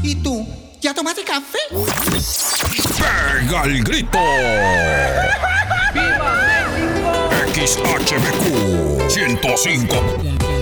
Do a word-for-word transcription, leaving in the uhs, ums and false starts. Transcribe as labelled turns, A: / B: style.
A: ¿Y tú? ¿Ya tomaste café?
B: ¡Pega el grito! ¡Viva México! X H B Q ciento cinco